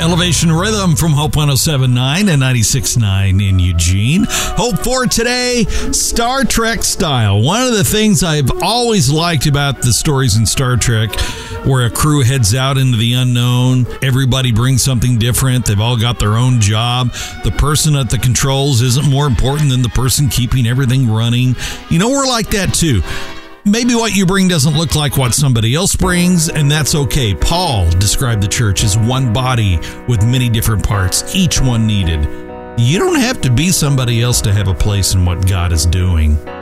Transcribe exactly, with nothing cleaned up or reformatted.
Elevation Rhythm from Hope one oh seven point nine and ninety-six point nine in Eugene. Hope for today, Star Trek style. One of the things I've always liked about the stories in Star Trek, where a crew heads out into the unknown, everybody brings something different, they've all got their own job, the person at the controls isn't more important than the person keeping everything running. You know, we're like that too. Maybe what you bring doesn't look like what somebody else brings, and that's okay. Paul described the church as one body with many different parts, each one needed. You don't have to be somebody else to have a place in what God is doing.